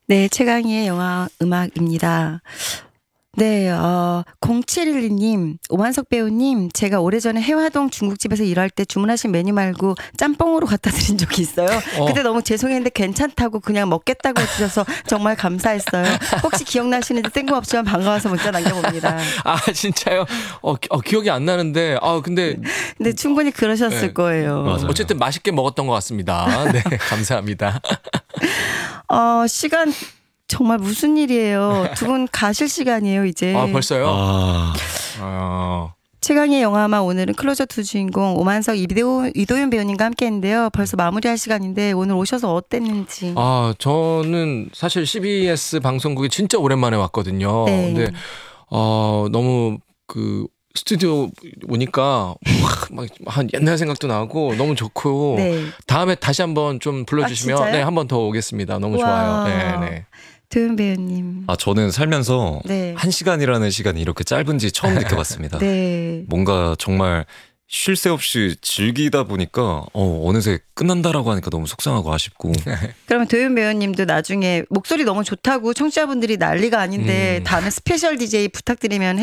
네, 최강희의 영화 음악입니다. 네, 0712님, 오만석 배우님, 제가 오래전에 해화동 중국집에서 일할 때 주문하신 메뉴 말고 짬뽕으로 갖다 드린 적이 있어요. 그때 너무 죄송했는데 괜찮다고 그냥 먹겠다고 해주셔서 정말 감사했어요. 혹시 기억나시는지 뜬금없지만 반가워서 문자 남겨봅니다. 아, 진짜요? 기억이 안 나는데, 근데 충분히 그러셨을 네. 거예요. 맞아요. 어쨌든 맛있게 먹었던 것 같습니다. 네, 감사합니다. 시간 정말 무슨 일이에요. 두 분 가실 시간이에요, 이제. 벌써요? 최강의 영화만 오늘은 클로저 두 주인공 오만석 이도윤 배우님과 함께 했는데요. 벌써 마무리할 시간인데 오늘 오셔서 어땠는지. 저는 사실 CBS 방송국에 진짜 오랜만에 왔거든요. 네. 근데 너무 스튜디오 오니까 막 한 옛날 생각도 나고 너무 좋고 네. 다음에 다시 한번 좀 불러주시면 진짜요? 네, 한 번 더 오겠습니다. 너무 우와. 좋아요. 네. 도윤 배우님. 저는 살면서 네. 1시간이라는 시간이 이렇게 짧은지 처음 느껴봤습니다. 네. 뭔가 정말 쉴 새 없이 즐기다 보니까 어느새 끝난다라고 하니까 너무 속상하고 아쉽고. 그러면 도윤 배우님도 나중에 목소리 너무 좋다고 청취자분들이 난리가 아닌데 다음에 스페셜 DJ 부탁드리면